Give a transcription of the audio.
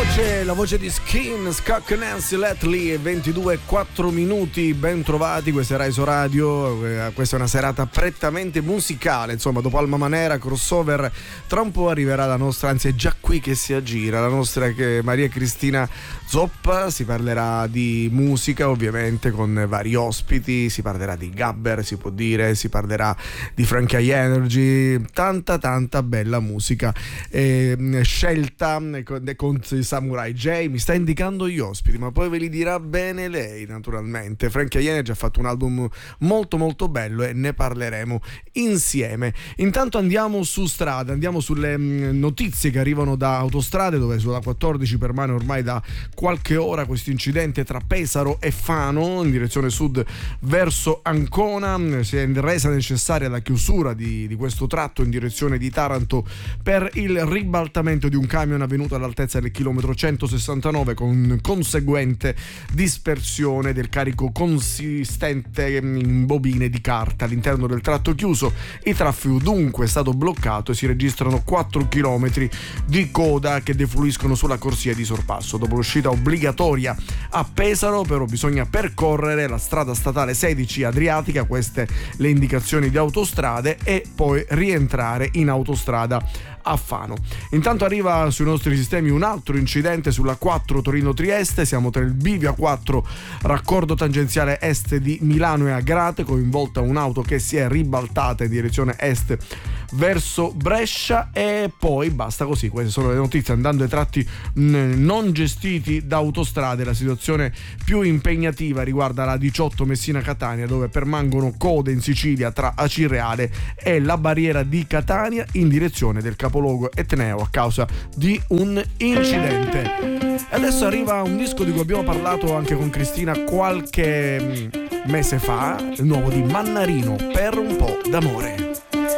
La voce di Skin, Scott Nancy Letley, 22:04 minuti, ben trovati, questa è Rai Radio, questa è una serata prettamente musicale, insomma, dopo Alma Manera, crossover, tra un po' arriverà la nostra, anzi è già qui che si aggira, la nostra Maria Cristina Zoppa, si parlerà di musica ovviamente con vari ospiti, si parlerà di Gabber, si può dire, si parlerà di Frankie High Energy, tanta bella musica scelta con Samurai J. Mi sta indicando gli ospiti, ma poi ve li dirà bene lei, naturalmente. Frankie High Energy ha fatto un album molto bello e ne parleremo insieme. Intanto andiamo su strada, andiamo sulle notizie che arrivano da Autostrade, dove sulla 14 permane ormai da qualche ora questo incidente tra Pesaro e Fano in direzione sud verso Ancona. Si è resa necessaria la chiusura di questo tratto in direzione di Taranto per il ribaltamento di un camion avvenuto all'altezza del chilometro 169 con conseguente dispersione del carico consistente in bobine di carta all'interno del tratto chiuso. Il traffico dunque è stato bloccato e si registrano 4 chilometri di coda che defluiscono sulla corsia di sorpasso. Dopo l'uscita obbligatoria a Pesaro però bisogna percorrere la strada statale 16 Adriatica, queste le indicazioni di Autostrade, e poi rientrare in autostrada a Fano. Intanto arriva sui nostri sistemi un altro incidente sulla 4 Torino-Trieste, siamo tra il bivio A4 raccordo tangenziale est di Milano e Agrate, coinvolta un'auto che si è ribaltata in direzione est verso Brescia, e poi basta così. Queste sono le notizie andando ai tratti non gestiti da Autostrade. La situazione più impegnativa riguarda la 18 Messina-Catania, dove permangono code in Sicilia tra Acireale e la barriera di Catania in direzione del capoluogo etneo a causa di un incidente. E adesso arriva un disco di cui abbiamo parlato anche con Cristina qualche mese fa, il nuovo di Mannarino, Per un po' d'amore.